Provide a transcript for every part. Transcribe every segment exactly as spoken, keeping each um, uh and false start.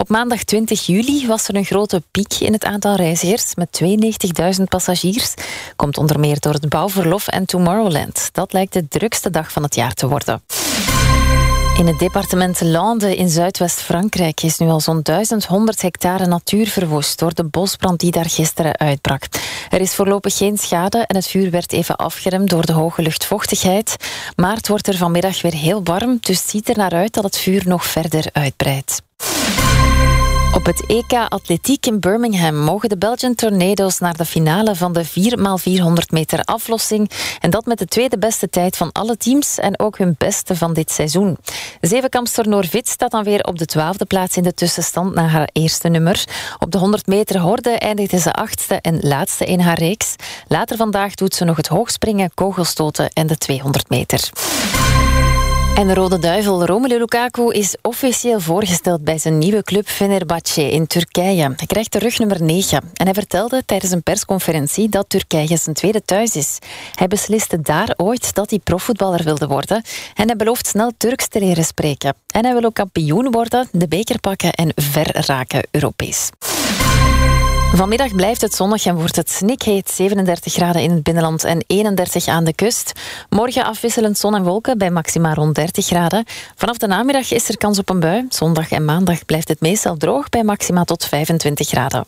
Op maandag twintig juli was er een grote piek in het aantal reizigers met tweeënnegentigduizend passagiers. Komt onder meer door het bouwverlof en Tomorrowland. Dat lijkt de drukste dag van het jaar te worden. In het departement Landes in Zuidwest-Frankrijk is nu al zo'n duizend honderd hectare natuur verwoest door de bosbrand die daar gisteren uitbrak. Er is voorlopig geen schade en het vuur werd even afgeremd door de hoge luchtvochtigheid. Maar het wordt er vanmiddag weer heel warm, dus het ziet er naar uit dat het vuur nog verder uitbreidt. Op het E K Atletiek in Birmingham mogen de Belgian Tornado's naar de finale van de vier bij vierhonderd meter aflossing. En dat met de tweede beste tijd van alle teams en ook hun beste van dit seizoen. Zevenkampster Noorvit staat dan weer op de twaalfde plaats in de tussenstand na haar eerste nummer. Op de honderd meter horde eindigde ze achtste en laatste in haar reeks. Later vandaag doet ze nog het hoogspringen, kogelstoten en de tweehonderd meter. En de Rode Duivel Romelu Lukaku is officieel voorgesteld bij zijn nieuwe club Fenerbahce in Turkije. Hij krijgt de rug nummer negen en hij vertelde tijdens een persconferentie dat Turkije zijn tweede thuis is. Hij besliste daar ooit dat hij profvoetballer wilde worden en hij belooft snel Turks te leren spreken. En hij wil ook kampioen worden, de beker pakken en ver raken Europees. Vanmiddag blijft het zonnig en wordt het snikheet, zevenendertig graden in het binnenland en eenendertig aan de kust. Morgen afwisselend zon en wolken bij maxima rond dertig graden. Vanaf de namiddag is er kans op een bui. Zondag en maandag blijft het meestal droog bij maxima tot vijfentwintig graden.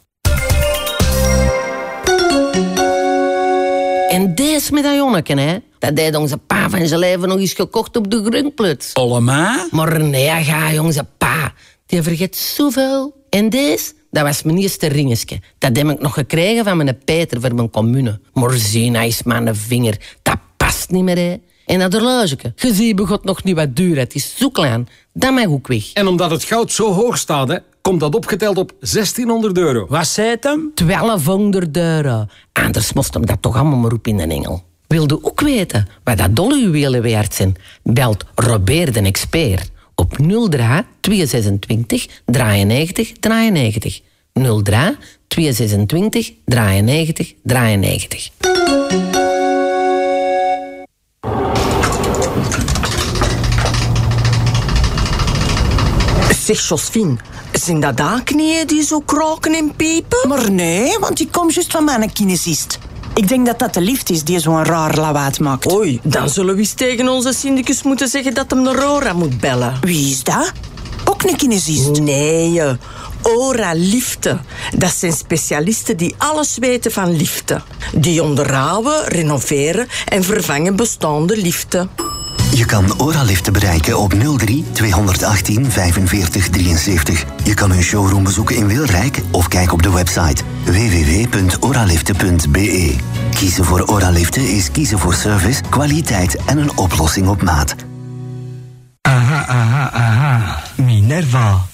En deze medaillonneken, hè? Dat deed onze pa van zijn leven nog eens gekocht op de Grunkplut. Allemaal? Maar nee, ga, onze pa. Die vergeet zoveel. En deze? Dat was mijn eerste ringetje. Dat heb ik nog gekregen van mijn Peter voor mijn commune. Maar zie, hij is mijn vinger. Dat past niet meer, hè. En dat horlogeke. Je ziet begot nog niet wat duur. Het is zo klein. Dat mag ook weg. En omdat het goud zo hoog staat, hè, komt dat opgeteld op zestienhonderd euro. Wat zei het hem? twaalfhonderd euro. Anders moest hem dat toch allemaal maar op in de engel. Wilde ook weten wat dat dolle juwelen waard zijn? Belt Robert de expert op nul drie tweehonderdzesentwintig drieënnegentig drieënnegentig. nul drie tweehonderdzesentwintig drieënnegentig drieënnegentig. Zeg, Josephine, zijn dat aanknieën die zo kraken en piepen? Maar nee, want ik kom juist van mijn kinesist. Ik denk dat dat de lift is die zo'n raar lawaad maakt. Oei, dan zullen we eens tegen onze syndicus moeten zeggen dat hem naar Rora moet bellen. Wie is dat? Ook een kinesist? Nee, Ora Liften. Dat zijn specialisten die alles weten van liften. Die onderhouden, renoveren en vervangen bestaande liften. Je kan Oraliften bereiken op nul drie tweehonderdachttien vijfenveertig drieënzeventig. Je kan hun showroom bezoeken in Wilrijk of kijk op de website w w w punt oraliften punt b e. Kiezen voor Oraliften is kiezen voor service, kwaliteit en een oplossing op maat. Aha, aha, aha. Minerva.